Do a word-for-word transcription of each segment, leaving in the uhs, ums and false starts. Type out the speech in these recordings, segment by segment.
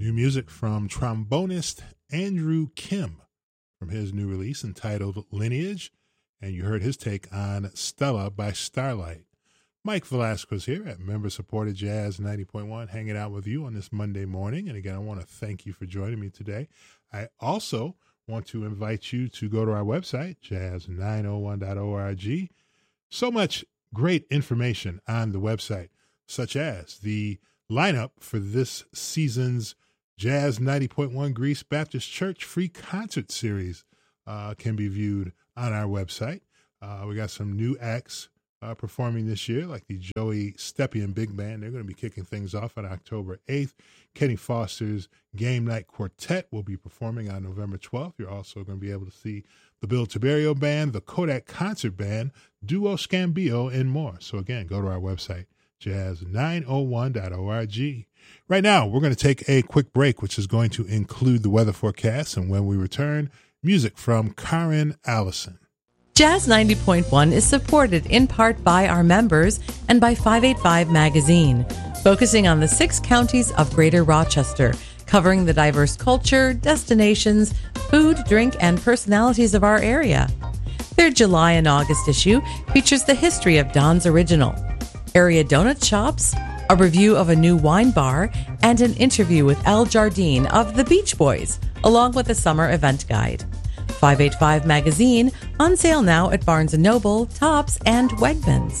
New music from trombonist Andrew Kim from his new release entitled Lineage, and you heard his take on Stella by Starlight. Mike Velasquez here at member-supported Jazz ninety point one, hanging out with you on this Monday morning. And again, I want to thank you for joining me today. I also want to invite you to go to our website, jazz nine oh one dot org. So much great information on the website, such as the lineup for this season's Jazz ninety point one Greece Baptist Church free concert series uh, can be viewed on our website. Uh, we got some new acts uh, performing this year, like the Joey Stepien Big Band. They're going to be kicking things off on October eighth. Kenny Foster's Game Night Quartet will be performing on November twelfth. You're also going to be able to see the Bill Tiberio Band, the Kodak Concert Band, Duo Scambio, and more. So again, go to our website, jazz nine oh one dot org. Right now, we're going to take a quick break, which is going to include the weather forecast. And when we return, music from Karen Allison. Jazz ninety point one is supported in part by our members and by five eighty-five Magazine, focusing on the six counties of Greater Rochester, covering the diverse culture, destinations, food, drink, and personalities of our area. Their July and August issue features the history of Don's Original, area donut shops, a review of a new wine bar, and an interview with Al Jardine of the Beach Boys, along with a summer event guide. five eighty-five Magazine, on sale now at Barnes and Noble, Tops, and Wegmans.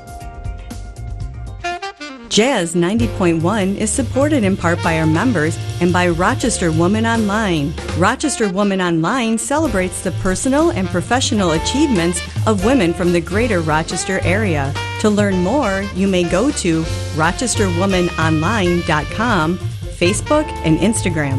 Jazz ninety point one is supported in part by our members and by Rochester Woman Online. Rochester Woman Online celebrates the personal and professional achievements of women from the greater Rochester area. To learn more, you may go to rochester woman online dot com, Facebook, and Instagram.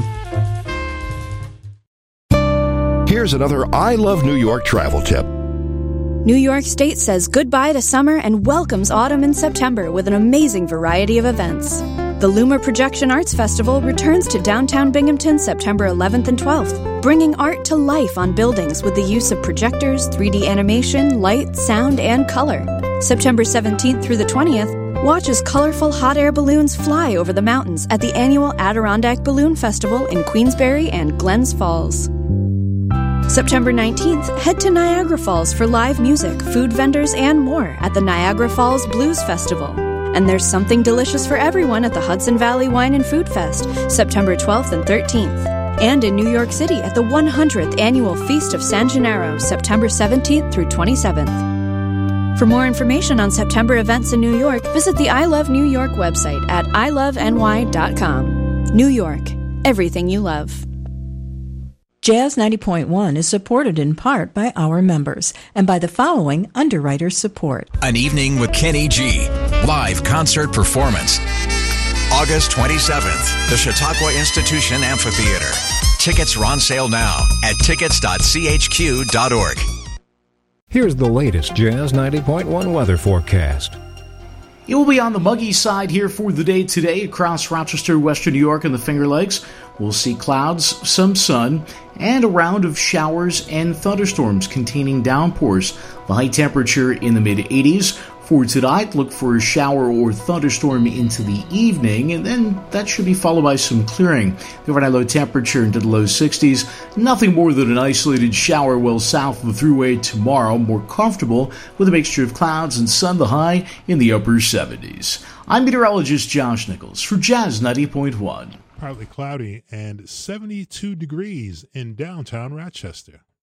Here's another I Love New York travel tip. New York State says goodbye to summer and welcomes autumn in September with an amazing variety of events. The Luma Projection Arts Festival returns to downtown Binghamton September eleventh and twelfth, bringing art to life on buildings with the use of projectors, three D animation, light, sound, and color. September seventeenth through the twentieth, watch as colorful hot air balloons fly over the mountains at the annual Adirondack Balloon Festival in Queensbury and Glens Falls. September nineteenth, head to Niagara Falls for live music, food vendors, and more at the Niagara Falls Blues Festival. And there's something delicious for everyone at the Hudson Valley Wine and Food Fest, September twelfth and thirteenth. And in New York City at the one hundredth Annual Feast of San Gennaro, September seventeenth through twenty-seventh. For more information on September events in New York, visit the I Love New York website at i love n y dot com. New York, everything you love. Jazz ninety point one is supported in part by our members and by the following underwriter support. An Evening with Kenny G. Live concert performance. August twenty-seventh, the Chautauqua Institution Amphitheater. Tickets are on sale now at tickets dot c h q dot org. Here's the latest Jazz ninety point one weather forecast. It will be on the muggy side here for the day today across Rochester, Western New York, and the Finger Lakes. We'll see clouds, some sun, and a round of showers and thunderstorms containing downpours. The high temperature in the mid-eighties. For tonight, look for a shower or thunderstorm into the evening, and then that should be followed by some clearing. The overnight low temperature into the low sixties. Nothing more than an isolated shower well south of the thruway tomorrow. More comfortable with a mixture of clouds and sun, the high in the upper seventies. I'm meteorologist Josh Nichols for Jazz ninety point one. Partly cloudy and seventy-two degrees in downtown Rochester.